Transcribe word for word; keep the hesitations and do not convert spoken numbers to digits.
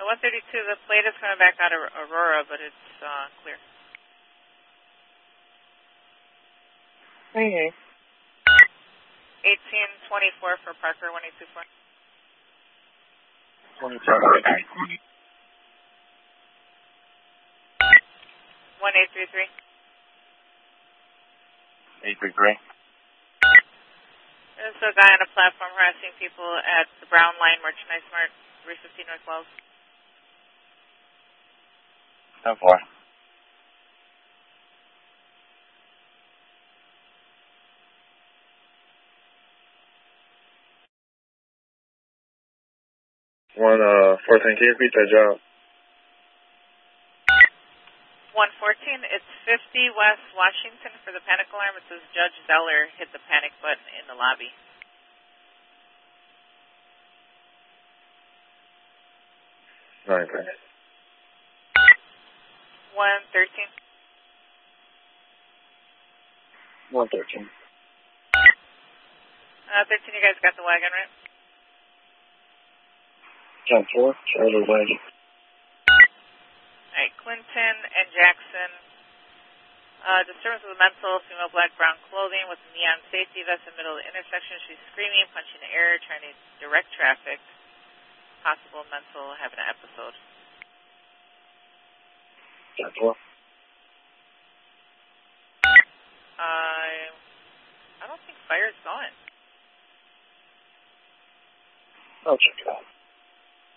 At one thirty-two, the plate is coming back out of Aurora, but it's uh, clear. Hey. eighteen twenty-four for Parker, one eight two four. twenty-two. one eight three three. eight three three. There's a guy on a platform harassing people at the Brown Line Merchandise Mart, three fifteen North Wells. ten four. One, uh, fourteen, can you repeat that job? one fourteen, it's fifty West Washington for the panic alarm. It says Judge Zeller hit the panic button in the lobby. nine three. one thirteen. one thirteen. Uh, thirteen, you guys got the wagon, right? ten four, Charlie wagon. Alright, Clinton and Jackson. Uh, disturbance of the mental, female black brown clothing with neon safety vest in the middle of the intersection. She's screaming, punching the air, trying to direct traffic. Possible mental, having an episode. ten four. Uh, I don't think fire's going. I'll check it out.